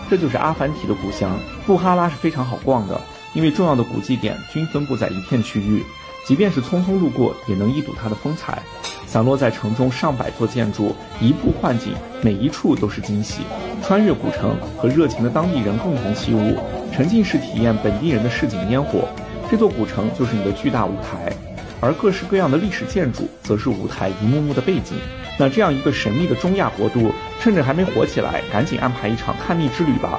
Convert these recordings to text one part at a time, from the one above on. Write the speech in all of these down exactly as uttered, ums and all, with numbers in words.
这就是阿凡提的故乡。布哈拉是非常好逛的，因为重要的古迹点均分布在一片区域，即便是匆匆路过也能一睹它的风采。散落在城中上百座建筑，移步换景，每一处都是惊喜。穿越古城，和热情的当地人共同起舞，沉浸式体验本地人的市井烟火。这座古城就是你的巨大舞台，而各式各样的历史建筑则是舞台一幕幕的背景。那这样一个神秘的中亚国度，趁着还没火起来，赶紧安排一场探秘之旅吧。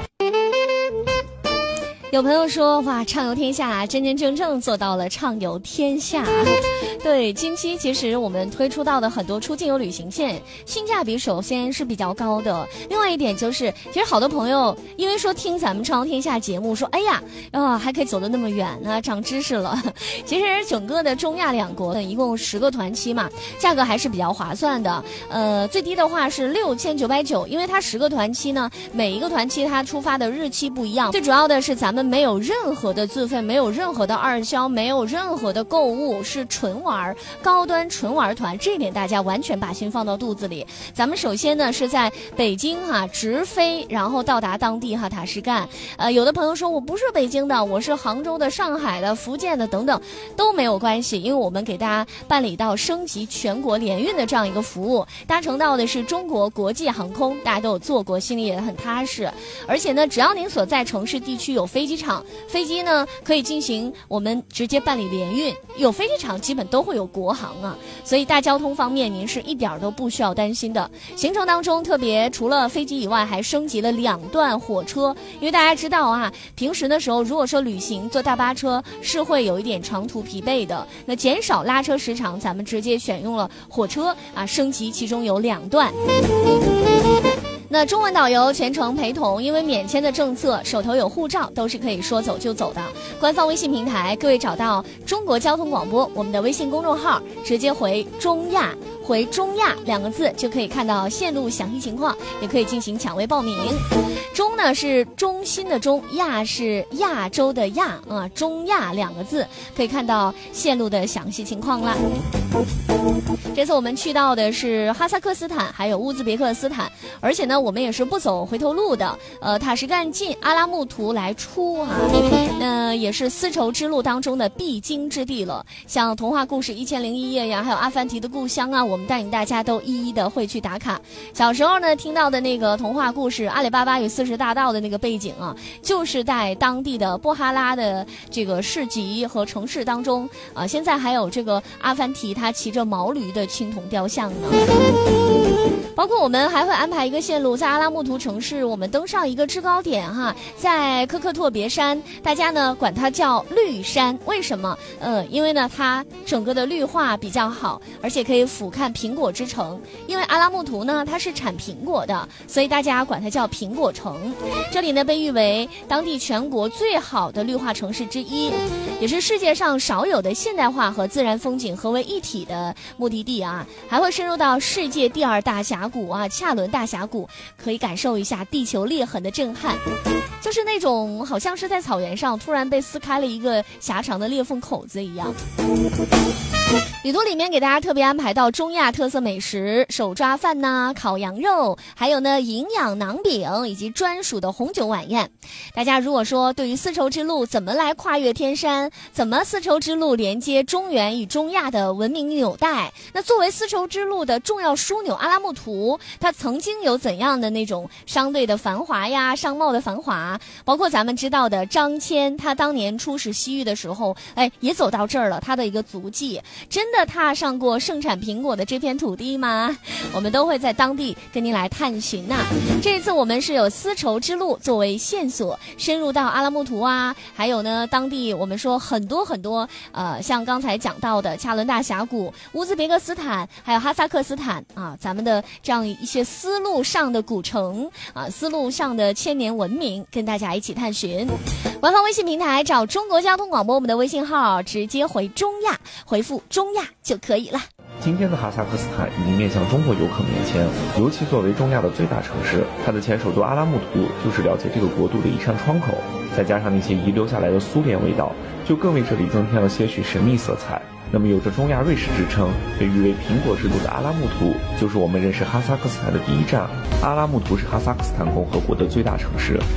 有朋友说，哇，畅游天下真真正正做到了畅游天下。对，近期其实我们推出到的很多出境游旅行线，性价比首先是比较高的。另外一点就是，其实好多朋友因为说听咱们畅游天下节目，说哎呀，啊还可以走得那么远啊，长知识了。其实整个的中亚两国一共十个团期嘛，价格还是比较划算的。呃，最低的话是六千九百九，因为它十个团期呢，每一个团期它出发的日期不一样。最主要的是咱们没有任何的自费，没有任何的二销，没有任何的购物，是纯玩高端纯玩团，这一点大家完全把心放到肚子里。咱们首先呢是在北京哈、啊、直飞，然后到达当地哈塔什干。呃，有的朋友说我不是北京的，我是杭州的、上海的、福建的等等，都没有关系，因为我们给大家办理到升级全国联运的这样一个服务，搭乘到的是中国国际航空，大家都有坐过，心里也很踏实。而且呢，只要您所在城市地区有飞机场，飞机呢可以进行我们直接办理联运，有飞机场基本都会有国航啊，所以大交通方面您是一点都不需要担心的。行程当中特别除了飞机以外，还升级了两段火车，因为大家知道啊，平时的时候如果说旅行坐大巴车是会有一点长途疲惫的，那减少拉车时长，咱们直接选用了火车啊，升级其中有两段。那中文导游全程陪同，因为免签的政策，手头有护照都是可以说走就走的。官方微信平台，各位找到中国交通广播我们的微信公众号，直接回中亚，回中亚两个字就可以看到线路详细情况，也可以进行抢位报名。中呢是中心的中，亚是亚洲的亚啊，中亚两个字可以看到线路的详细情况啦。这次我们去到的是哈萨克斯坦还有乌兹别克斯坦，而且呢我们也是不走回头路的，呃塔什干进阿拉木图来出啊，那、呃、也是丝绸之路当中的必经之地了。像童话故事一千零一夜呀，还有阿凡提的故乡啊，我们带领大家都一一的会去打卡。小时候呢听到的那个童话故事阿里巴巴与四十大盗的那个背景啊，就是在当地的布哈拉的这个市集和城市当中啊，现在还有这个阿凡提他骑着毛驴的青铜雕像呢。包括我们还会安排一个线路，在阿拉木图城市我们登上一个制高点哈，在科克托别山，大家呢管它叫绿山。为什么？呃，因为呢它整个的绿化比较好，而且可以俯瞰苹果之城。因为阿拉木图呢它是产苹果的，所以大家管它叫苹果城。这里呢被誉为当地全国最好的绿化城市之一，也是世界上少有的现代化和自然风景合为一体的目的地啊。还会深入到世界第二大峡谷啊，恰伦大峡谷，可以感受一下地球裂痕的震撼，就是那种好像是在草原上突然被撕开了一个狭长的裂缝口子一样。旅途里面给大家特别安排到中亚特色美食，手抓饭呐、烤羊肉，还有呢营养馕饼以及专属的红酒晚宴。大家如果说对于丝绸之路怎么来跨越天山，怎么丝绸之路连接中原与中亚的文明纽带，那作为丝绸之路的重要枢纽阿拉木图，它曾经有怎样的那种商队的繁华呀，商贸的繁华，包括咱们知道的张骞，他当年出使西域的时候，哎，也走到这儿了，他的一个足迹。真的踏上过盛产苹果的这片土地吗？我们都会在当地跟您来探寻呐、啊。这一次我们是有丝绸之路作为线索，深入到阿拉木图啊，还有呢当地我们说很多很多呃，像刚才讲到的恰伦大峡谷、乌兹别克斯坦，还有哈萨克斯坦啊，咱们的这样一些丝路上的古城啊，丝路上的千年文明，跟大家一起探寻。官方微信平台找中国交通广播我们的微信号，直接回中亚，回复中亚就可以了。 今天的哈萨克斯坦已经面向中国游客面前，尤其作为中亚的最大城市，它的前首都阿拉木图就是了解这个国度的一扇窗口，再加上那些遗留下来的苏联味道，就更为这里增添了些许神秘色彩。那么有着中亚瑞士之称，被誉为苹果之都的阿拉木图，就是我们认识哈萨克斯坦的第一站。阿拉木图是哈萨克斯坦共和国的最大城市，